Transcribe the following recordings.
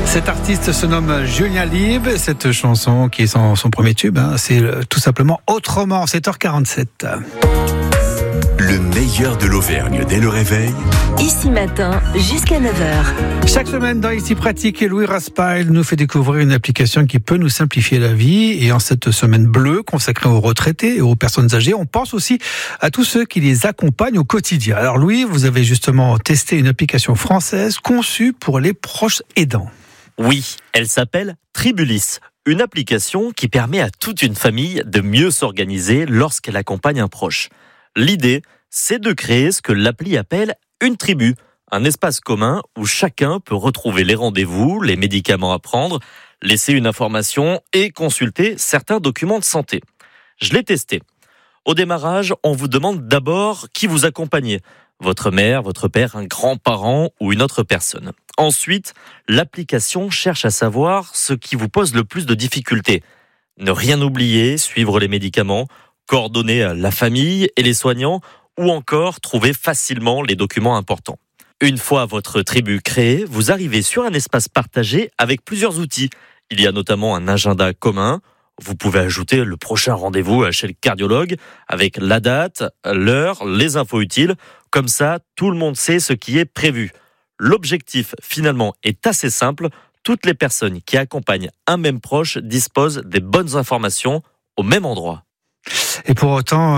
Cet artiste se nomme Julien Lieb. Cette chanson qui est son premier tube, c'est tout simplement Autrement, 7h47. Le meilleur de l'Auvergne dès le réveil. Ici Matin, jusqu'à 9h. Chaque semaine dans Ici Pratique, Louis Raspail nous fait découvrir une application qui peut nous simplifier la vie. Et en cette semaine bleue consacrée aux retraités et aux personnes âgées, on pense aussi à tous ceux qui les accompagnent au quotidien. Alors Louis, vous avez justement testé une application française conçue pour les proches aidants. Oui, elle s'appelle Tribulis, une application qui permet à toute une famille de mieux s'organiser lorsqu'elle accompagne un proche. L'idée, c'est de créer ce que l'appli appelle une tribu, un espace commun où chacun peut retrouver les rendez-vous, les médicaments à prendre, laisser une information et consulter certains documents de santé. Je l'ai testé. Au démarrage, on vous demande d'abord qui vous accompagnez. Votre mère, votre père, un grand-parent ou une autre personne. Ensuite, l'application cherche à savoir ce qui vous pose le plus de difficultés. Ne rien oublier, suivre les médicaments, coordonner la famille et les soignants ou encore trouver facilement les documents importants. Une fois votre tribu créée, vous arrivez sur un espace partagé avec plusieurs outils. Il y a notamment un agenda commun. Vous pouvez ajouter le prochain rendez-vous chez le cardiologue avec la date, l'heure, les infos utiles. Comme ça, tout le monde sait ce qui est prévu. L'objectif, finalement, est assez simple. Toutes les personnes qui accompagnent un même proche disposent des bonnes informations au même endroit. Et pour autant,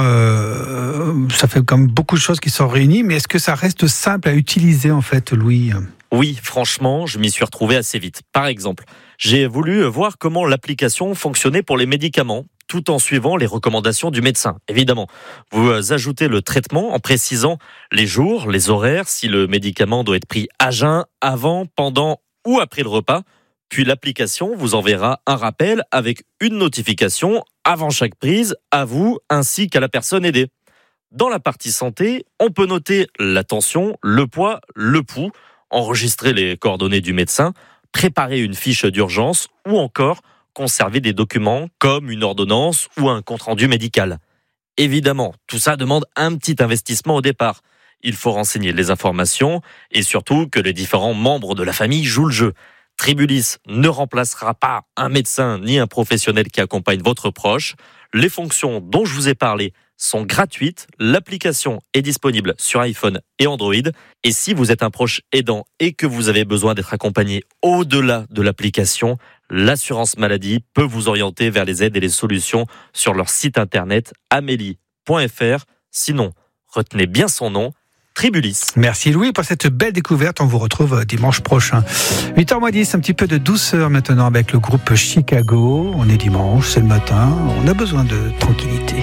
ça fait comme beaucoup de choses qui sont réunies, mais est-ce que ça reste simple à utiliser en fait, Louis ? Oui, franchement, je m'y suis retrouvé assez vite. Par exemple, j'ai voulu voir comment l'application fonctionnait pour les médicaments, tout en suivant les recommandations du médecin. Évidemment, vous ajoutez le traitement en précisant les jours, les horaires, si le médicament doit être pris à jeun, avant, pendant ou après le repas. Puis l'application vous enverra un rappel avec une notification avant chaque prise, à vous ainsi qu'à la personne aidée. Dans la partie santé, on peut noter la tension, le poids, le pouls, enregistrer les coordonnées du médecin, préparer une fiche d'urgence ou encore conserver des documents comme une ordonnance ou un compte-rendu médical. Évidemment, tout ça demande un petit investissement au départ. Il faut renseigner les informations et surtout que les différents membres de la famille jouent le jeu. Tribulis ne remplacera pas un médecin ni un professionnel qui accompagne votre proche. Les fonctions dont je vous ai parlé sont gratuites. L'application est disponible sur iPhone et Android. Et si vous êtes un proche aidant et que vous avez besoin d'être accompagné au-delà de l'application, l'assurance maladie peut vous orienter vers les aides et les solutions sur leur site internet amélie.fr. Sinon, retenez bien son nom, Tribulis. Merci Louis pour cette belle découverte. On vous retrouve dimanche prochain. 8h10, un petit peu de douceur maintenant avec le groupe Chicago. On est dimanche, c'est le matin. On a besoin de tranquillité.